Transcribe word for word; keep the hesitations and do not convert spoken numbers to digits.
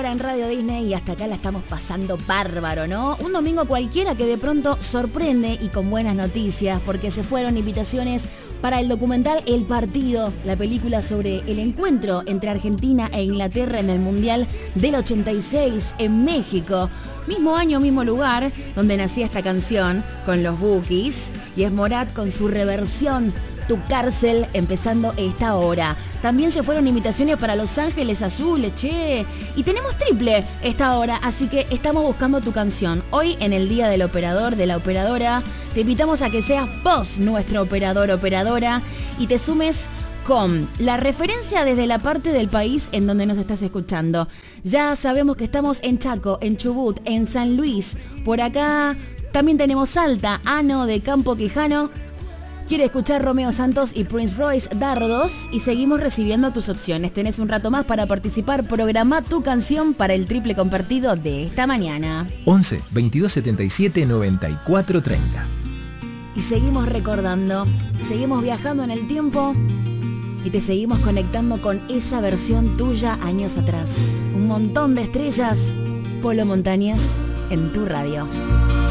hora en Radio Disney y hasta acá la estamos pasando bárbaro, ¿no? Un domingo cualquiera que de pronto sorprende y con buenas noticias, porque se fueron invitaciones para el documental El Partido, la película sobre el encuentro entre Argentina e Inglaterra en el Mundial del ochenta y seis en México. Mismo año, mismo lugar, donde nacía esta canción con los Bukis, y es Morat con su reversión Tu Cárcel, empezando esta hora. También se fueron invitaciones para Los Ángeles Azules, che. Y tenemos triple esta hora, así que estamos buscando tu canción. Hoy, en el Día del Operador, de la Operadora, te invitamos a que seas vos nuestro operador, operadora, y te sumes con la referencia desde la parte del país en donde nos estás escuchando. Ya sabemos que estamos en Chaco, en Chubut, en San Luis. Por acá también tenemos Salta, Ano de Campo Quijano. Quiere escuchar Romeo Santos y Prince Royce, Dardos, y seguimos recibiendo tus opciones. Tenés un rato más para participar. Programa tu canción para el triple compartido de esta mañana. once, veintidós setenta y siete, noventa y cuatro treinta. Y seguimos recordando, seguimos viajando en el tiempo y te seguimos conectando con esa versión tuya años atrás. Un montón de estrellas, Polo Montañas, en tu radio.